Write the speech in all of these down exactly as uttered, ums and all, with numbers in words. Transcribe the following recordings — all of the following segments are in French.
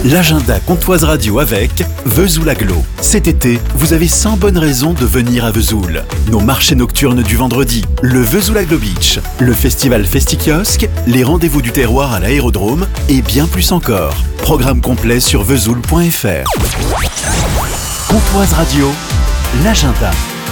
L'agenda Comtoise Radio avec Vesoul Agglo. Cet été, vous avez cent bonnes raisons de venir à Vesoul. Nos marchés nocturnes du vendredi, le Vesoul Agglo Beach, le festival Festi-Kiosque, les rendez-vous du terroir à l'aérodrome et bien plus encore. Programme complet sur vesoul point f r. Comtoise Radio, l'agenda.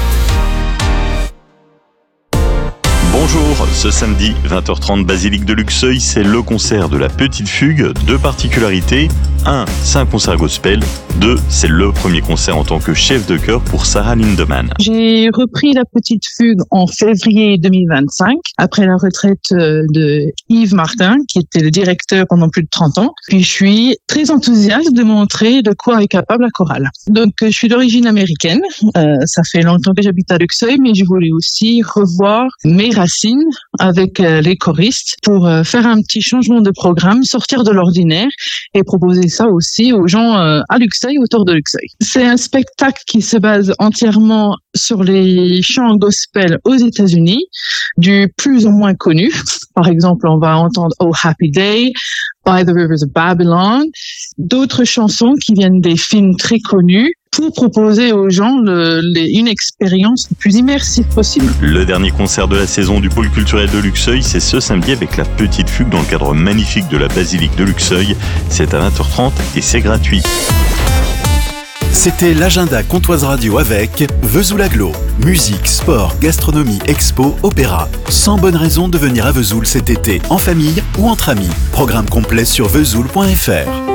Bonjour, ce samedi vingt heures trente, Basilique de Luxeuil, c'est le concert de la Petite Fugue. Deux particularités. un. C'est un concert gospel. deux. C'est le premier concert en tant que chef de chœur pour Sarah Lindemann. J'ai repris la Petite Fugue en février deux mille vingt-cinq, après la retraite de Yves Martin, qui était le directeur pendant plus de trente ans. Puis je suis très enthousiaste de montrer de quoi est capable la chorale. Donc je suis d'origine américaine, euh, ça fait longtemps que j'habite à Luxeuil, mais je voulais aussi revoir mes racines avec euh, les choristes pour euh, faire un petit changement de programme, sortir de l'ordinaire et proposer ça aussi aux gens euh, à Luxeuil, autour de Luxeuil. C'est un spectacle qui se base entièrement sur les chants gospel aux États-Unis, du plus ou moins connu. Par exemple, on va entendre Oh Happy Day, By the Rivers of Babylon, d'autres chansons qui viennent des films très connus, pour proposer aux gens le, les, une expérience le plus immersive possible. Le dernier concert de la saison du pôle culturel de Luxeuil, c'est ce samedi avec la Petite Fugue dans le cadre magnifique de la Basilique de Luxeuil. C'est à vingt heures trente et c'est gratuit. C'était l'agenda Comtoise Radio avec Vesoul Agglo. Musique, sport, gastronomie, expo, opéra. cent bonnes raisons de venir à Vesoul cet été, en famille ou entre amis. Programme complet sur vesoul point f r.